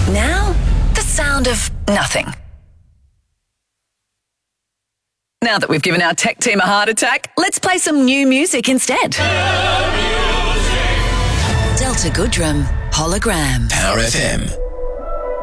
Now, the sound of nothing. Now that we've given our tech team a heart attack, let's play some new music instead. Delta Goodrum, Hologram. Power FM.